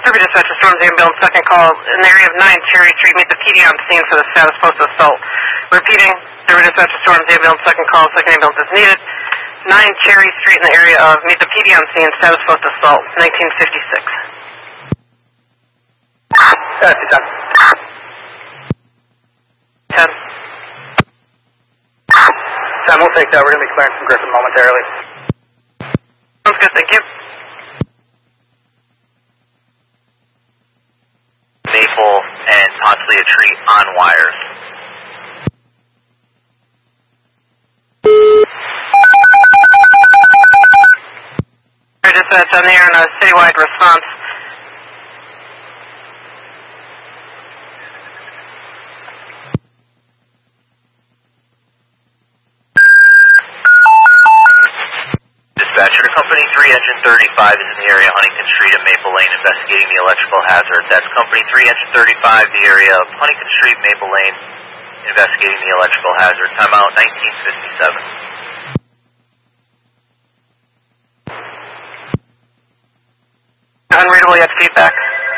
Kirby Dispatch, Storms Ambulance, second call in the area of 9 Cherry Street. Meet the PD on scene for the status post assault. Repeating, Kirby Dispatch, Storms Ambulance, second call, second ambulance is needed. 9 Cherry Street in the area of meet the PD on scene, status post assault, 1956. 10. 10, we'll take that. We're going to be clearing from Griffin momentarily. Sounds good, thank you. Maple and possibly a tree on wires. Dispatch on the air and a citywide response. Dispatcher to Company 3, Engine 35 is in the area of Huntington Street and Maple Lane investigating the electrical hazard. That's Company 3, Engine 35, the area of Huntington Street, Maple Lane, investigating the electrical hazard. Timeout 1957. Unreadable yet feedback.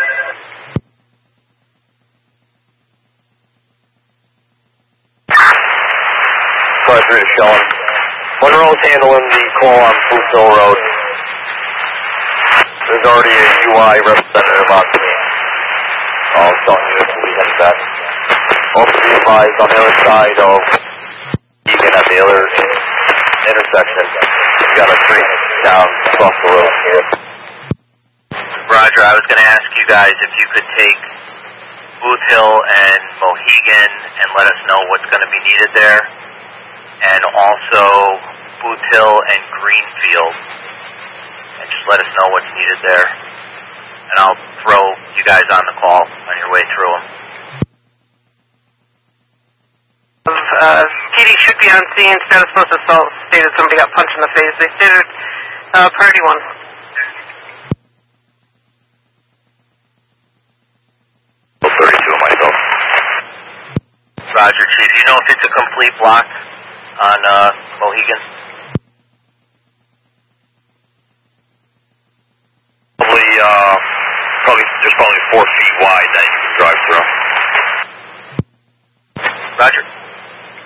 Fire 3 is showing. Monroe's handling the call on Booth Hill Road. There's already a UI representative on scene. I'll tell you this will be heading back. Also be advised on the other side of Egan at the other intersection. We've got a tree down across the road here. Roger, I was going to ask you guys if you could take Booth Hill and Mohegan and let us know what's going to be needed there. And also Booth Hill and Greenfield. And just let us know what's needed there. And I'll throw you guys on the call on your way through them. PD should be on scene, status post assault, stated somebody got punched in the face. They stated priority 1. 32 myself. Roger, Chief. Do you know if it's a complete block on Mohegan? Probably just 4 feet wide that you can drive through.